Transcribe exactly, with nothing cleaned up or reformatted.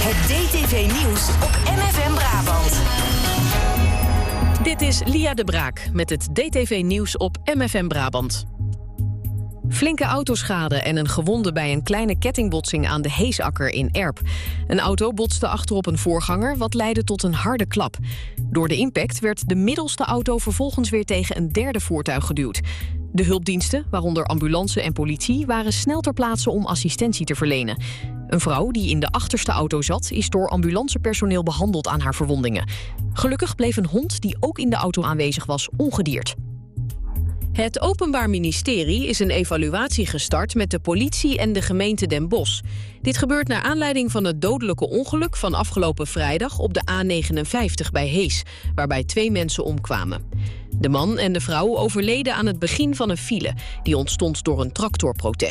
Het D T V-nieuws op M F M Brabant. Dit is Lia de Braak met het D T V-nieuws op M F M Brabant. Flinke autoschade en een gewonde bij een kleine kettingbotsing aan de Heesakker in Erp. Een auto botste achterop een voorganger, wat leidde tot een harde klap. Door de impact werd de middelste auto vervolgens weer tegen een derde voertuig geduwd. De hulpdiensten, waaronder ambulance en politie, waren snel ter plaatse om assistentie te verlenen. Een vrouw die in de achterste auto zat, is door ambulancepersoneel behandeld aan haar verwondingen. Gelukkig bleef een hond die ook in de auto aanwezig was ongedierd. Het Openbaar Ministerie is een evaluatie gestart met de politie en de gemeente Den Bosch. Dit gebeurt naar aanleiding van het dodelijke ongeluk van afgelopen vrijdag op de A negenenvijftig bij Hees, waarbij twee mensen omkwamen. De man en de vrouw overleden aan het begin van een file die ontstond door een tractorprotest.